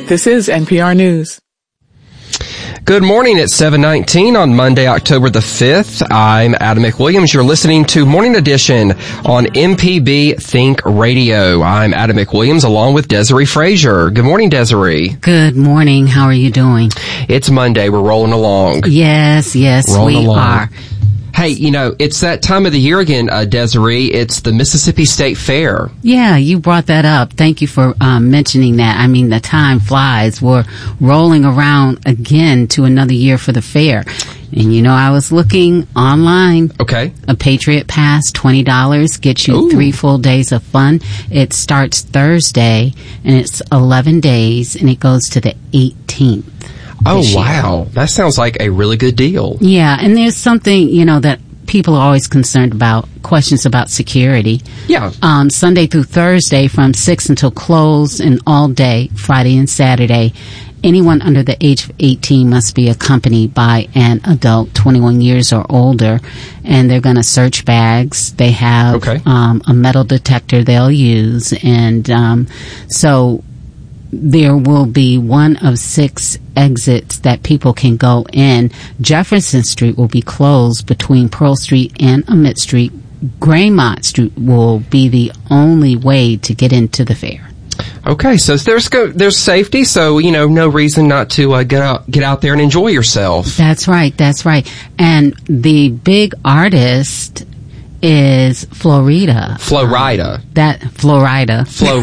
This is NPR News. Good morning. It's 7:19 on Monday, October the 5th. I'm Adam McWilliams. You're listening to Morning Edition on MPB Think Radio. I'm Adam McWilliams along with Desiree Frazier. Good morning, Desiree. Good morning. How are you doing? It's Monday. We're rolling along. Yes, we are. Hey, you know, it's that time of the year again, Desiree. It's the Mississippi State Fair. Yeah, you brought that up. Thank you for mentioning that. I mean, the time flies. We're rolling around again to another year for the fair. And, you know, I was looking online. Okay. A Patriot Pass, $20, gets you 3 full days of fun. It starts Thursday, and it's 11 days, and it goes to the 18th. Oh, wow. That sounds like a really good deal. Yeah, and there's something, you know, that people are always concerned about, questions about security. Yeah. Sunday through Thursday from 6 until close and all day, Friday and Saturday. Anyone under the age of 18 must be accompanied by an adult 21 years or older, and they're going to search bags. They have a metal detector they'll use, and so there will be one of 6 exits that people can go in. Jefferson Street will be closed between Pearl Street and Emmett Street. Graymont Street will be the only way to get into the fair. Okay, so there's safety, so, you know, no reason not to get out there and enjoy yourself. That's right. And the big artist is Florida. Florida. Florida.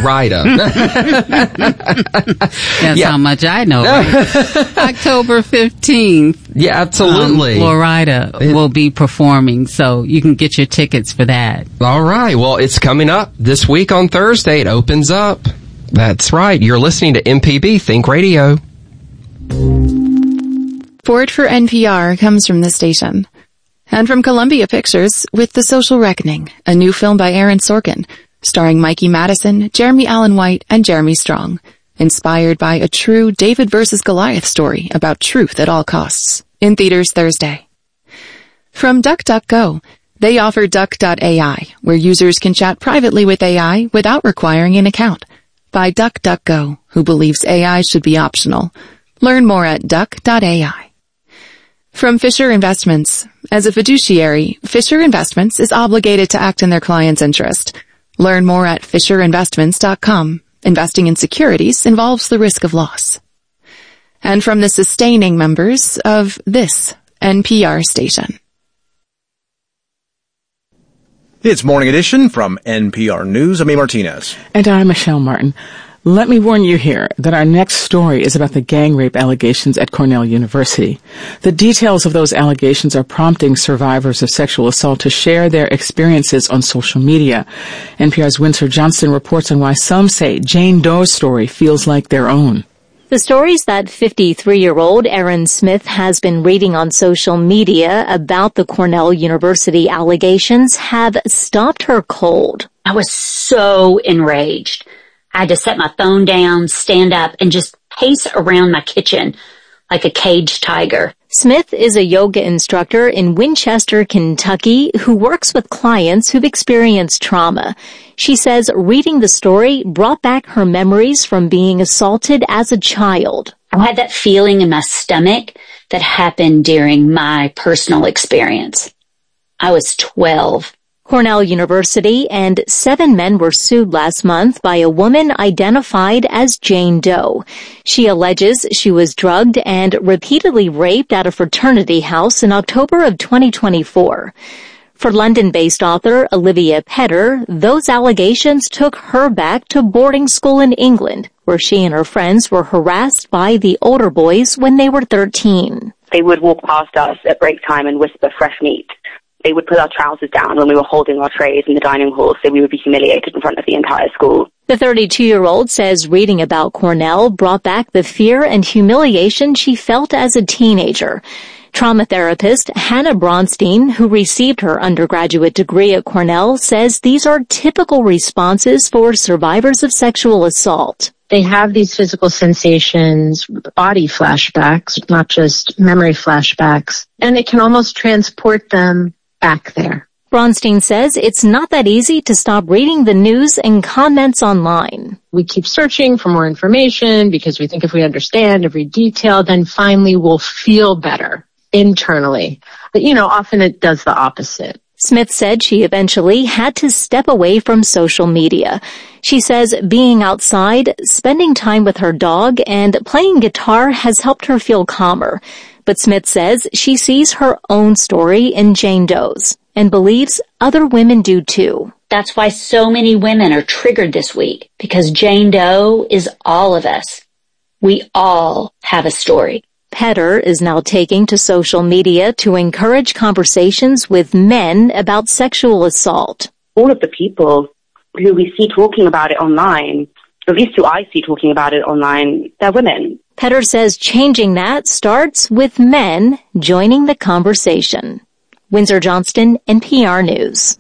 That's how much I know. Right? October 15th. Yeah, absolutely. Florida will be performing, so you can get your tickets for that. All right. Well, it's coming up this week on Thursday. It opens up. That's right. You're listening to MPB Think Radio. Support for NPR comes from this station. And from Columbia Pictures with The Social Reckoning, a new film by Aaron Sorkin, starring Mikey Madison, Jeremy Allen White, and Jeremy Strong, inspired by a true David versus Goliath story about truth at all costs, in theaters Thursday. From DuckDuckGo, they offer Duck.ai, where users can chat privately with AI without requiring an account. By DuckDuckGo, who believes AI should be optional. Learn more at Duck.ai. From Fisher Investments. As a fiduciary, Fisher Investments is obligated to act in their client's interest. Learn more at FisherInvestments.com. Investing in securities involves the risk of loss. And from the sustaining members of this NPR station. It's Morning Edition from NPR News. I'm A. Martinez. And I'm Michelle Martin. Let me warn you here that our next story is about the gang rape allegations at Cornell University. The details of those allegations are prompting survivors of sexual assault to share their experiences on social media. NPR's Windsor Johnston reports on why some say Jane Doe's story feels like their own. The stories that 53-year-old Erin Smith has been reading on social media about the Cornell University allegations have stopped her cold. I was so enraged. I had to set my phone down, stand up, and just pace around my kitchen like a caged tiger. Smith is a yoga instructor in Winchester, Kentucky, who works with clients who've experienced trauma. She says reading the story brought back her memories from being assaulted as a child. I had that feeling in my stomach that happened during my personal experience. I was 12. Cornell University and 7 men were sued last month by a woman identified as Jane Doe. She alleges she was drugged and repeatedly raped at a fraternity house in October of 2024. For London-based author Olivia Petter, those allegations took her back to boarding school in England, where she and her friends were harassed by the older boys when they were 13. They would walk past us at break time and whisper fresh meat. They would put our trousers down when we were holding our trays in the dining hall, so we would be humiliated in front of the entire school. The 32-year-old says reading about Cornell brought back the fear and humiliation she felt as a teenager. Trauma therapist Hannah Bronstein, who received her undergraduate degree at Cornell, says these are typical responses for survivors of sexual assault. They have these physical sensations, body flashbacks, not just memory flashbacks, and it can almost transport them back there. Bronstein says it's not that easy to stop reading the news and comments online. We keep searching for more information because we think if we understand every detail, then finally we'll feel better internally. But, often it does the opposite. Smith said she eventually had to step away from social media. She says being outside, spending time with her dog, and playing guitar has helped her feel calmer. But Smith says she sees her own story in Jane Doe's and believes other women do too. That's why so many women are triggered this week, because Jane Doe is all of us. We all have a story. Petter is now taking to social media to encourage conversations with men about sexual assault. All of the people who we see talking about it online, at least who I see talking about it online, they're women. Petter says changing that starts with men joining the conversation. Windsor Johnston, NPR News.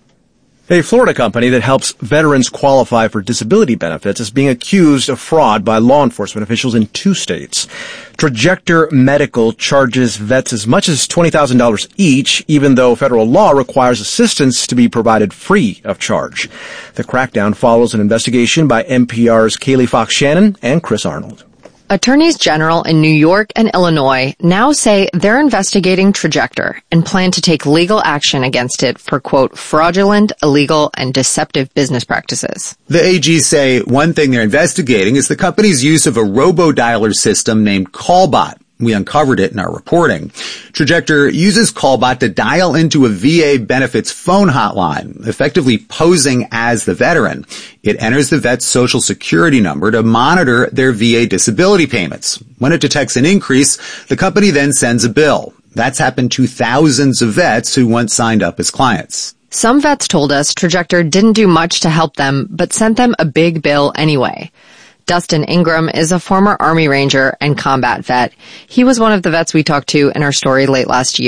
A Florida company that helps veterans qualify for disability benefits is being accused of fraud by law enforcement officials in 2 states. Trajector Medical charges vets as much as $20,000 each, even though federal law requires assistance to be provided free of charge. The crackdown follows an investigation by NPR's Kaylee Fox Shannon and Chris Arnold. Attorneys general in New York and Illinois now say they're investigating Trajector and plan to take legal action against it for, quote, fraudulent, illegal, and deceptive business practices. The AGs say one thing they're investigating is the company's use of a robo-dialer system named Callbot. We uncovered it in our reporting. Trajector uses Callbot to dial into a VA benefits phone hotline, effectively posing as the veteran. It enters the vet's social security number to monitor their VA disability payments. When it detects an increase, the company then sends a bill. That's happened to thousands of vets who once signed up as clients. Some vets told us Trajector didn't do much to help them, but sent them a big bill anyway. Dustin Ingram is a former Army Ranger and combat vet. He was one of the vets we talked to in our story late last year.